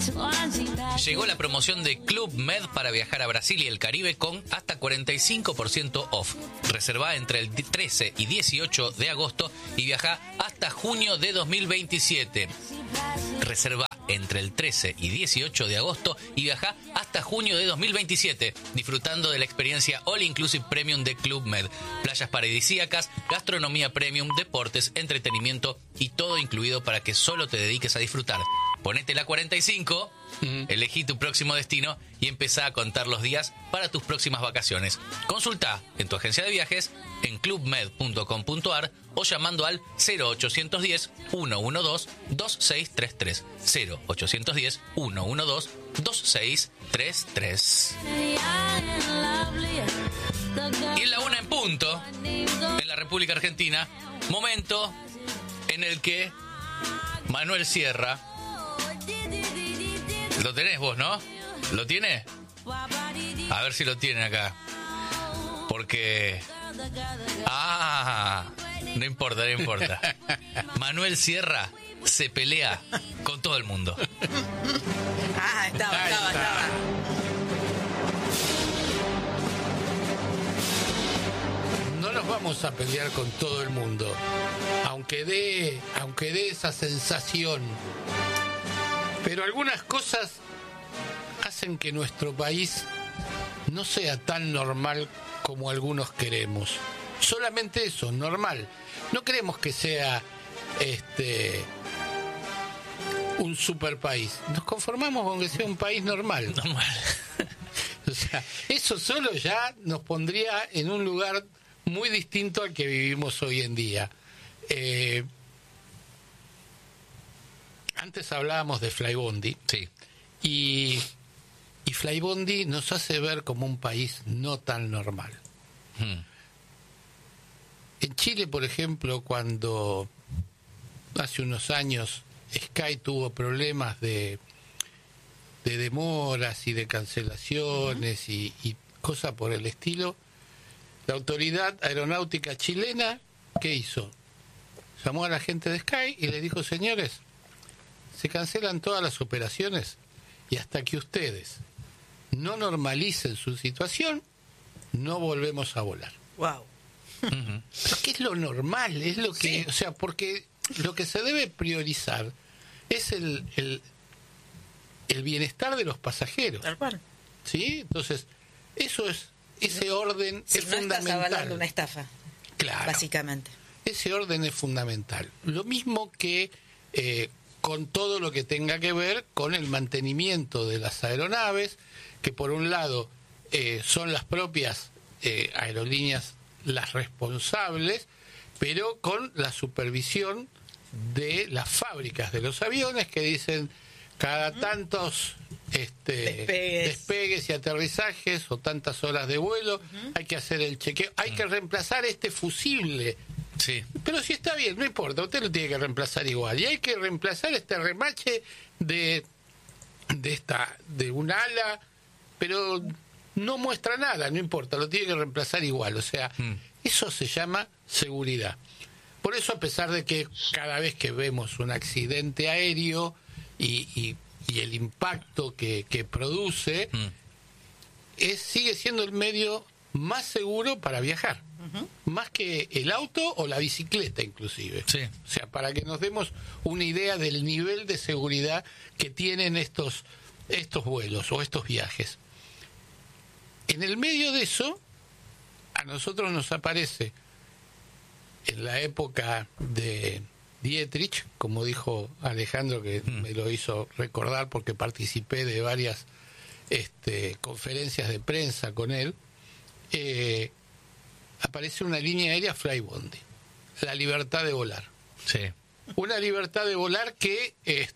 Llegó la promoción de Club Med para viajar a Brasil y el Caribe con hasta 45% off. Reservá entre el 13 y 18 de agosto y viajá hasta junio de 2027. Reservá entre el 13 y 18 de agosto y viajá hasta junio de 2027, disfrutando de la experiencia All Inclusive Premium de Club Med. Playas paradisíacas, gastronomía premium, deportes, entretenimiento y todo incluido para que solo te dediques a disfrutar. Ponete la 45, elegí tu próximo destino y empezá a contar los días para tus próximas vacaciones. Consultá en tu agencia de viajes, en clubmed.com.ar o llamando al 0810-112-2633. 0810-112-2633. Y en la 1 en punto, en la República Argentina, momento en el que Manuel Sierra... Lo tenés vos, ¿no? ¿Lo tiene? A ver si lo tienen acá. Porque... no importa, no importa. Manuel Sierra se pelea con todo el mundo. Estaba. No nos vamos a pelear con todo el mundo, aunque dé esa sensación. Pero algunas cosas hacen que nuestro país no sea tan normal como algunos queremos. Solamente eso, normal. No queremos que sea un super país. Nos conformamos con que sea un país normal. O sea, eso solo ya nos pondría en un lugar muy distinto al que vivimos hoy en día. Antes hablábamos de Flybondi. Sí. Y Flybondi nos hace ver como un país no tan normal. En Chile, por ejemplo, cuando hace unos años Sky tuvo problemas de demoras y de cancelaciones y cosas por el estilo, la autoridad aeronáutica chilena, ¿qué hizo? Llamó a la gente de Sky y les dijo: señores, se cancelan todas las operaciones y hasta que ustedes no normalicen su situación, no volvemos a volar. Wow. ¿Qué es lo normal? Es lo que, sí. O sea, porque lo que se debe priorizar es el bienestar de los pasajeros. Tal cual. ¿Sí? Entonces, ese orden si es no fundamental. Estás avalando una estafa. Claro. Básicamente. Ese orden es fundamental. Lo mismo que con todo lo que tenga que ver con el mantenimiento de las aeronaves, que por un lado son las propias aerolíneas las responsables, pero con la supervisión de las fábricas de los aviones, que dicen cada tantos despegues y aterrizajes o tantas horas de vuelo, hay que hacer el chequeo, hay que reemplazar este fusible. Sí. Pero si está bien, no importa, usted lo tiene que reemplazar igual. Y hay que reemplazar este remache de un ala, pero no muestra nada, no importa, lo tiene que reemplazar igual. O sea, eso se llama seguridad. Por eso, a pesar de que cada vez que vemos un accidente aéreo y el impacto que produce, sigue siendo el medio más seguro para viajar. Más que el auto o la bicicleta inclusive. Sí. O sea, para que nos demos una idea del nivel de seguridad que tienen estos vuelos o estos viajes. En el medio de eso, a nosotros nos aparece, en la época de Dietrich, como dijo Alejandro, que me lo hizo recordar porque participé de varias conferencias de prensa con él, aparece una línea aérea Flybondi, la libertad de volar. Sí. Una libertad de volar que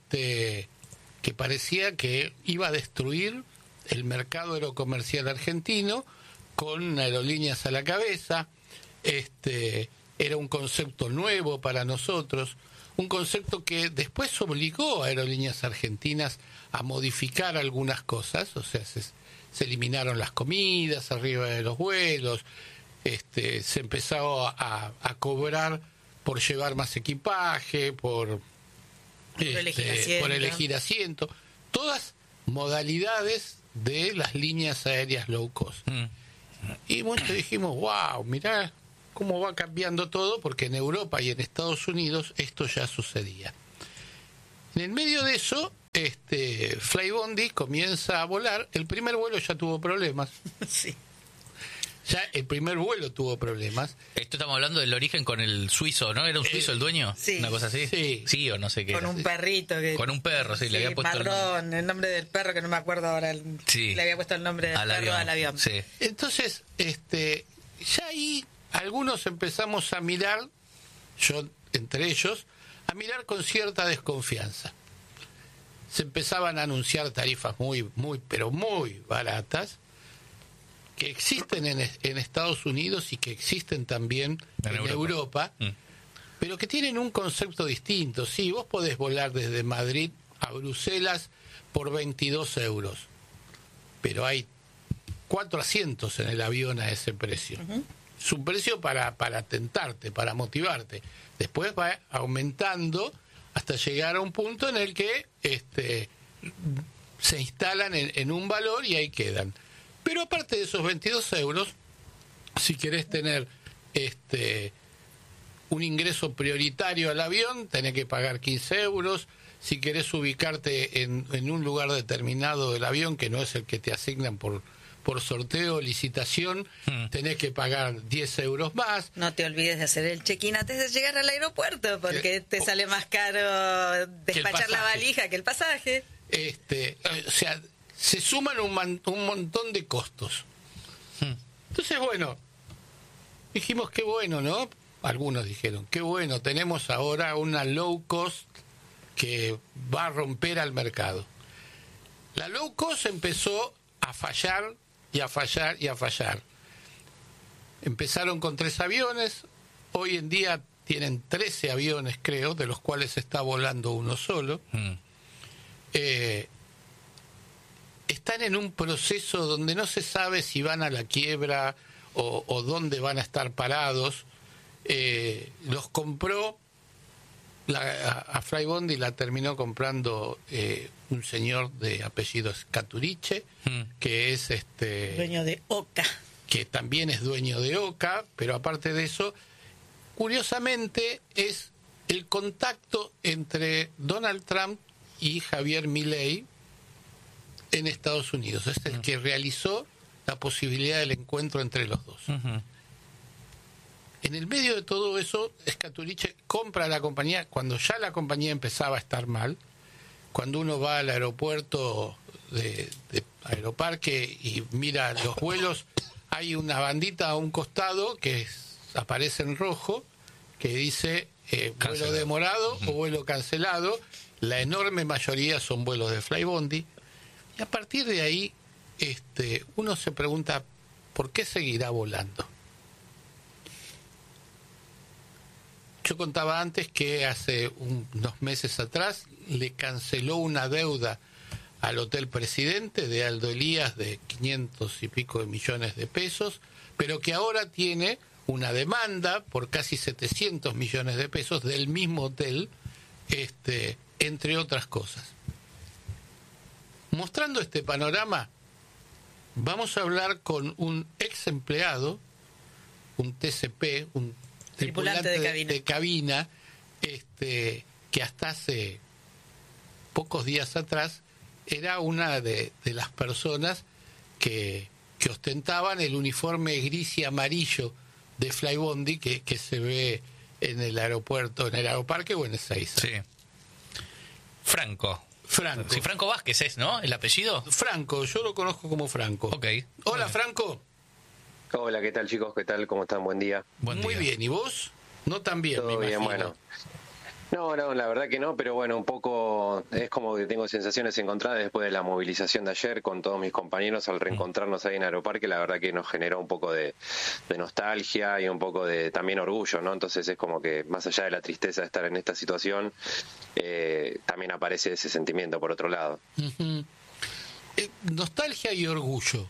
parecía que iba a destruir el mercado aerocomercial argentino, con aerolíneas a la cabeza. Era un concepto nuevo para nosotros, un concepto que después obligó a Aerolíneas Argentinas a modificar algunas cosas. O sea, se eliminaron las comidas arriba de los vuelos, se empezó a cobrar por llevar más equipaje, por elegir asiento. todas modalidades de las líneas aéreas low cost. Y muchos dijimos, wow, mirá cómo va cambiando todo, porque en Europa y en Estados Unidos esto ya sucedía. En el medio de eso, Flybondi comienza a volar. El primer vuelo ya tuvo problemas. Sí. Ya el primer vuelo tuvo problemas. Esto estamos hablando del origen con el suizo, ¿no? ¿Era un suizo el dueño? Sí. ¿Una cosa así? Sí. Sí, o no sé qué. Con era. un perrito. Con un perro, sí, le había puesto marrón, el nombre del perro, que no me acuerdo ahora. Sí. Le había puesto el nombre del perro al avión. Sí. Entonces, ya ahí algunos empezamos a mirar, yo entre ellos, a mirar con cierta desconfianza. Se empezaban a anunciar tarifas pero muy baratas, que existen en Estados Unidos y que existen también en Europa, pero que tienen un concepto distinto. Sí, vos podés volar desde Madrid a Bruselas por 22 euros, pero hay 4 asientos en el avión a ese precio. Es un precio para tentarte, para motivarte. Después va aumentando hasta llegar a un punto en el que se instalan en un valor y ahí quedan. Pero aparte de esos 22 euros, si querés tener un ingreso prioritario al avión, tenés que pagar 15 euros. Si querés ubicarte en un lugar determinado del avión, que no es el que te asignan por sorteo o licitación, tenés que pagar 10 euros más. No te olvides de hacer el check-in antes de llegar al aeropuerto, porque te sale más caro despachar la valija que el pasaje. O sea, se suman un montón de costos. Entonces, bueno, dijimos qué bueno, ¿no? Algunos dijeron, qué bueno, tenemos ahora una low cost que va a romper al mercado. La low cost empezó a fallar y a fallar y a fallar. Empezaron con 3 aviones, hoy en día tienen 13 aviones, creo, de los cuales está volando uno solo. Están en un proceso donde no se sabe si van a la quiebra o dónde van a estar parados. Los compró a Flybondi, la terminó comprando un señor de apellido Scaturice, que es dueño de Oca, que también es dueño de Oca, pero aparte de eso, curiosamente es el contacto entre Donald Trump y Javier Milei en Estados Unidos. Es el que realizó la posibilidad del encuentro entre los dos. En el medio de todo eso, Scaturice compra la compañía cuando ya la compañía empezaba a estar mal. Cuando uno va al aeropuerto de Aeroparque y mira los vuelos, hay una bandita a un costado que aparece en rojo, que dice vuelo demorado o vuelo cancelado. La enorme mayoría son vuelos de Flybondi. Y a partir de ahí, uno se pregunta, ¿por qué seguirá volando? Yo contaba antes que hace unos meses atrás le canceló una deuda al Hotel Presidente de Aldo Elías de 500 y pico de millones de pesos, pero que ahora tiene una demanda por casi 700 millones de pesos del mismo hotel, entre otras cosas. Mostrando este panorama, vamos a hablar con un ex empleado, un TCP, un tripulante de cabina, que hasta hace pocos días atrás era una de las personas que ostentaban el uniforme gris y amarillo de Flybondi que se ve en el aeropuerto, en el Aeroparque o en Ezeiza. Sí. Franco. Sí, Franco Vázquez es, ¿no? ¿El apellido? Franco, yo lo conozco como Franco. Ok. Hola, Franco. Hola, ¿qué tal, chicos? ¿Qué tal? ¿Cómo están? Buen día. Muy bien, ¿y vos? No tan bien, Todo me bien, imagino. bueno. No, la verdad que no, pero bueno, un poco es como que tengo sensaciones encontradas después de la movilización de ayer con todos mis compañeros al reencontrarnos ahí en Aeroparque. La verdad que nos generó un poco de nostalgia y un poco de también orgullo, ¿no? Entonces es como que más allá de la tristeza de estar en esta situación, también aparece ese sentimiento por otro lado. Nostalgia y orgullo,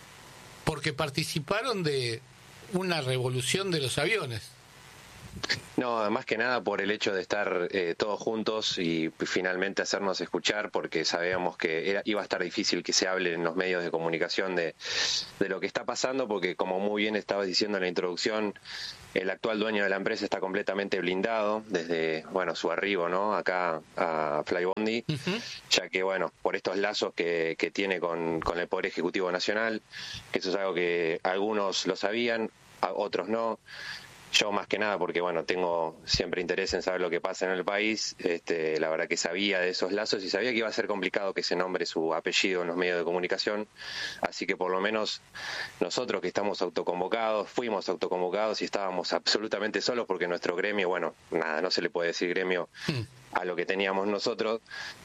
porque participaron de una revolución de los aviones. No, más que nada por el hecho de estar todos juntos y finalmente hacernos escuchar, porque sabíamos que iba a estar difícil que se hable en los medios de comunicación de lo que está pasando, porque como muy bien estabas diciendo en la introducción, el actual dueño de la empresa está completamente blindado desde, bueno, su arribo, ¿no? Acá a Flybondi, ya que, bueno, por estos lazos que tiene con el Poder Ejecutivo Nacional, que eso es algo que algunos lo sabían, otros no. Yo más que nada porque, bueno, tengo siempre interés en saber lo que pasa en el país, la verdad que sabía de esos lazos y sabía que iba a ser complicado que se nombre su apellido en los medios de comunicación, así que por lo menos nosotros que estamos autoconvocados, fuimos autoconvocados y estábamos absolutamente solos porque nuestro gremio, bueno, nada, no se le puede decir gremio a lo que teníamos nosotros,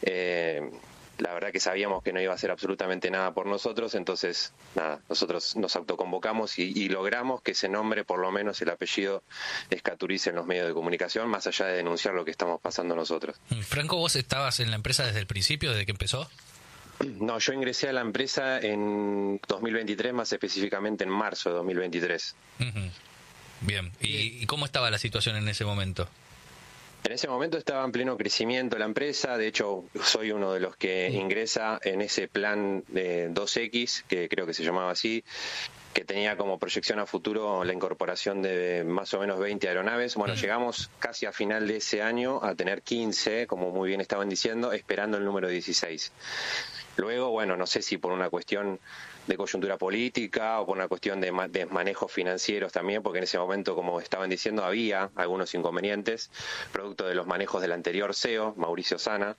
la verdad que sabíamos que no iba a hacer absolutamente nada por nosotros, entonces nada, nosotros nos autoconvocamos y logramos que se nombre por lo menos el apellido Escaturice en los medios de comunicación, más allá de denunciar lo que estamos pasando nosotros. Franco, ¿vos estabas en la empresa desde el principio, desde que empezó? No, yo ingresé a la empresa en 2023, más específicamente en marzo de 2023. Bien, ¿y cómo estaba la situación en ese momento? En ese momento estaba en pleno crecimiento la empresa, de hecho soy uno de los que ingresa en ese plan de 2X, que creo que se llamaba así, que tenía como proyección a futuro la incorporación de más o menos 20 aeronaves. Bueno, llegamos casi a final de ese año a tener 15, como muy bien estaban diciendo, esperando el número 16. Luego, bueno, no sé si por una cuestión de coyuntura política o por una cuestión de manejos financieros también, porque en ese momento, como estaban diciendo, había algunos inconvenientes, producto de los manejos del anterior CEO, Mauricio Sana,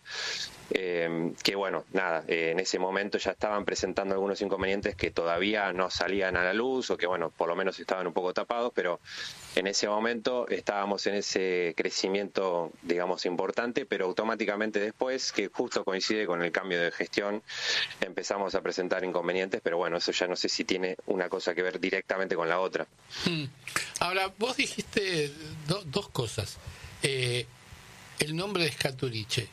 que bueno, nada, en ese momento ya estaban presentando algunos inconvenientes que todavía no salían a la luz o que bueno, por lo menos estaban un poco tapados, pero en ese momento estábamos en ese crecimiento, digamos, importante, pero automáticamente después, que justo coincide con el cambio de gestión, empezamos a presentar inconvenientes, pero bueno, eso ya no sé si tiene una cosa que ver directamente con la otra. Ahora, vos dijiste dos cosas. El nombre de Escaturice.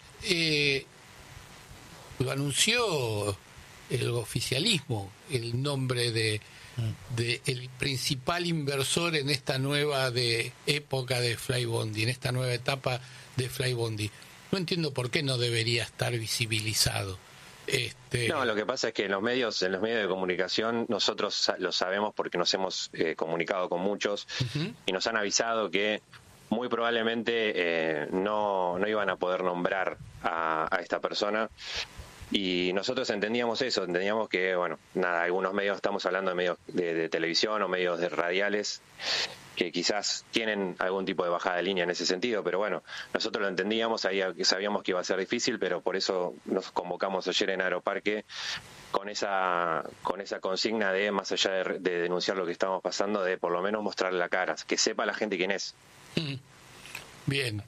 Lo anunció el oficialismo, el nombre de el principal inversor en esta nueva época de Flybondi, en esta nueva etapa de Flybondi. No entiendo por qué no debería estar visibilizado. No, lo que pasa es que en los medios de comunicación nosotros lo sabemos porque nos hemos comunicado con muchos y nos han avisado que muy probablemente no iban a poder nombrar a esta persona. Y nosotros entendíamos eso, entendíamos que, bueno, nada, algunos medios, estamos hablando de medios de televisión o medios de radiales, que quizás tienen algún tipo de bajada de línea en ese sentido, pero bueno, nosotros lo entendíamos, sabíamos que iba a ser difícil, pero por eso nos convocamos ayer en Aeroparque con esa consigna de, más allá de denunciar lo que estamos pasando, de por lo menos mostrarle la cara, que sepa la gente quién es. Bien,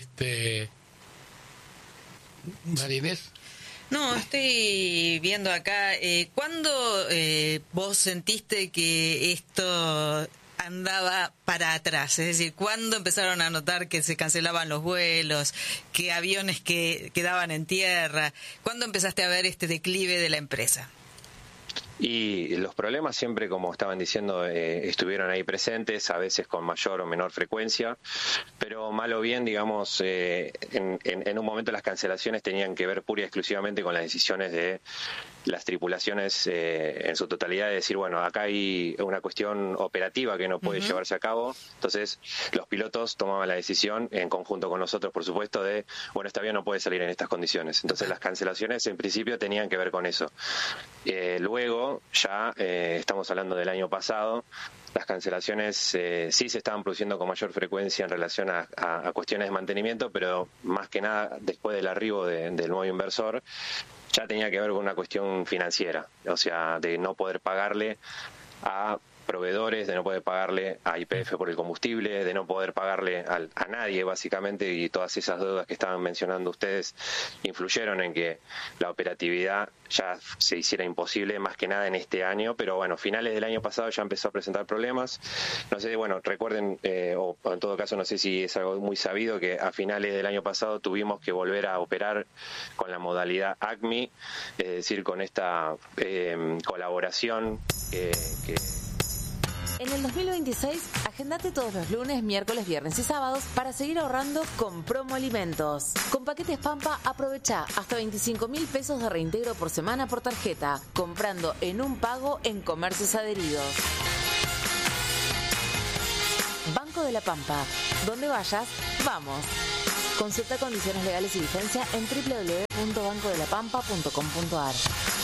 Marinés. No, estoy viendo acá. ¿Cuándo vos sentiste que esto andaba para atrás? Es decir, ¿cuándo empezaron a notar que se cancelaban los vuelos, que aviones que quedaban en tierra? ¿Cuándo empezaste a ver este declive de la empresa? Y los problemas siempre, como estaban diciendo, estuvieron ahí presentes, a veces con mayor o menor frecuencia, pero mal o bien, digamos, en un momento las cancelaciones tenían que ver pura y exclusivamente con las decisiones de las tripulaciones en su totalidad, de decir, bueno, acá hay una cuestión operativa que no puede llevarse a cabo, entonces los pilotos tomaban la decisión, en conjunto con nosotros, por supuesto, de, bueno, este avión no puede salir en estas condiciones, entonces las cancelaciones en principio tenían que ver con eso. Luego, ya estamos hablando del año pasado, las cancelaciones sí se estaban produciendo con mayor frecuencia en relación a cuestiones de mantenimiento, pero más que nada después del arribo del nuevo inversor, ya tenía que ver con una cuestión financiera, o sea, de no poder pagarle a proveedores, de no poder pagarle a YPF por el combustible, de no poder pagarle a nadie básicamente, y todas esas deudas que estaban mencionando ustedes influyeron en que la operatividad ya se hiciera imposible, más que nada en este año, pero bueno, finales del año pasado ya empezó a presentar problemas. No sé, bueno, recuerden, o en todo caso no sé si es algo muy sabido, que a finales del año pasado tuvimos que volver a operar con la modalidad ACMI, es decir, con esta colaboración que En el 2026, agendate todos los lunes, miércoles, viernes y sábados para seguir ahorrando con Promo Alimentos. Con paquetes Pampa, aprovecha hasta 25.000 pesos de reintegro por semana por tarjeta, comprando en un pago en comercios adheridos. Banco de la Pampa. Donde vayas, vamos. Consulta condiciones legales y vigencia en www.bancodelapampa.com.ar.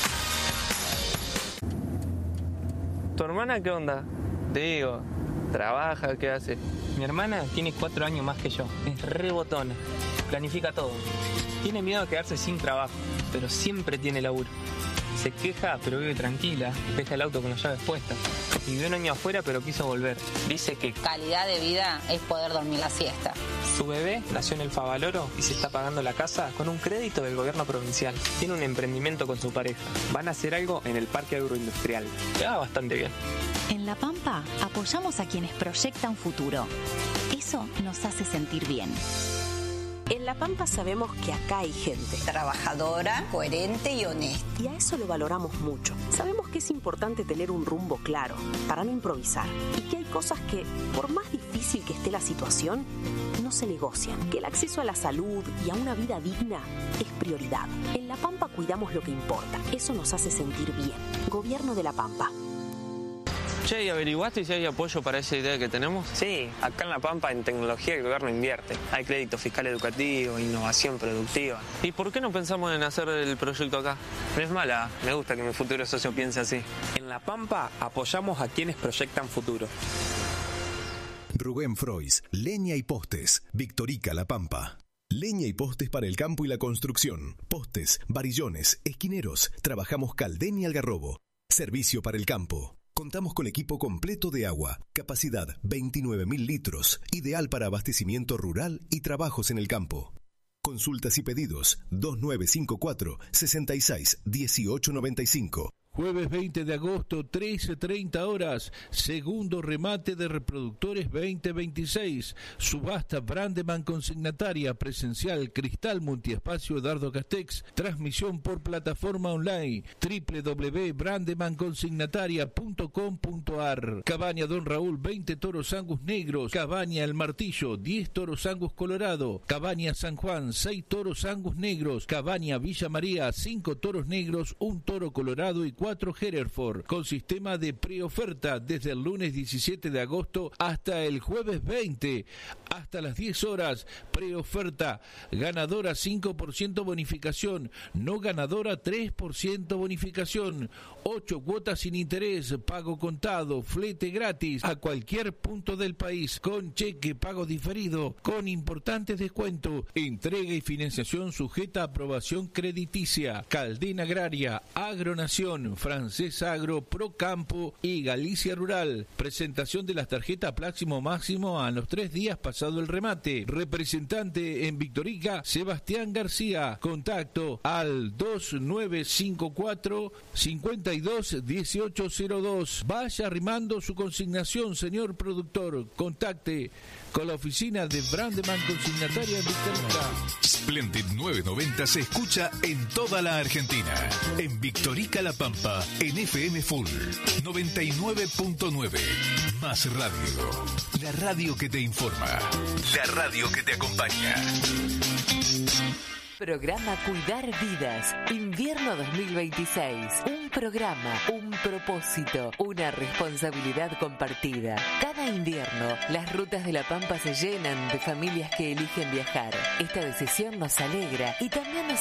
¿Tu hermana qué onda? Te digo, ¿trabaja? ¿Qué hace? Mi hermana tiene 4 años más que yo. Es re botona. Planifica todo. Tiene miedo de quedarse sin trabajo, pero siempre tiene laburo. Se queja, pero vive tranquila. Deja el auto con las llaves puestas. Vivió un año afuera, pero quiso volver. Dice que calidad de vida es poder dormir la siesta. Su bebé nació en el Favaloro y se está pagando la casa con un crédito del gobierno provincial. Tiene un emprendimiento con su pareja. Van a hacer algo en el parque agroindustrial. Le va bastante bien. En La Pampa apoyamos a quienes proyectan futuro. Eso nos hace sentir bien. En La Pampa sabemos que acá hay gente trabajadora, coherente y honesta. Y a eso lo valoramos mucho. Sabemos que es importante tener un rumbo claro para no improvisar. Y que hay cosas que, por más difícil que esté la situación, no se negocian. Que el acceso a la salud y a una vida digna es prioridad. En La Pampa cuidamos lo que importa. Eso nos hace sentir bien. Gobierno de La Pampa. Che, ¿y averiguaste si hay apoyo para esa idea que tenemos? Sí, acá en La Pampa en tecnología el gobierno invierte. Hay crédito fiscal educativo, innovación productiva. ¿Y por qué no pensamos en hacer el proyecto acá? No es mala, me gusta que mi futuro socio piense así. En La Pampa apoyamos a quienes proyectan futuro. Rubén Frois, Leña y Postes, Victorica La Pampa. Leña y postes para el campo y la construcción. Postes, varillones, esquineros. Trabajamos Caldén y Algarrobo. Servicio para el campo. Contamos con equipo completo de agua, capacidad 29.000 litros, ideal para abastecimiento rural y trabajos en el campo. Consultas y pedidos 2954 66 1895. Jueves 20 de agosto, 13:30 horas, segundo remate de reproductores 2026. Subasta Brandeman consignataria presencial Cristal Multiespacio Dardo Castex. Transmisión por plataforma online www.brandemanconsignataria.com.ar. Cabaña Don Raúl, 20 toros Angus negros. Cabaña El Martillo, 10 toros Angus colorado. Cabaña San Juan, 6 toros Angus negros. Cabaña Villa María, 5 toros negros, 1 toro colorado y 4 Hereford, con sistema de preoferta desde el lunes 17 de agosto hasta el jueves 20, hasta las 10 horas, preoferta, ganadora 5% bonificación, no ganadora 3% bonificación, 8 cuotas sin interés, pago contado, flete gratis a cualquier punto del país, con cheque, pago diferido, con importantes descuentos, entrega y financiación sujeta a aprobación crediticia. Caldén Agraria, Agronación, Francesa Agro, Procampo y Galicia Rural. Presentación de las tarjetas máximo a los 3 días pasado el remate. Representante en Victorica, Sebastián García. Contacto al 2954 52 1802. Vaya arrimando su consignación, señor productor. Contacte con la oficina de Brandeman Consignataria en Victorica. Splendid 990 se escucha en toda la Argentina. En Victorica La Pampa, en FM Full 99.9. Más radio. La radio que te informa. La radio que te acompaña. Programa Cuidar Vidas, invierno 2026. Un programa, un propósito, una responsabilidad compartida. Cada invierno, las rutas de La Pampa se llenan de familias que eligen viajar. Esta decisión nos alegra y también nos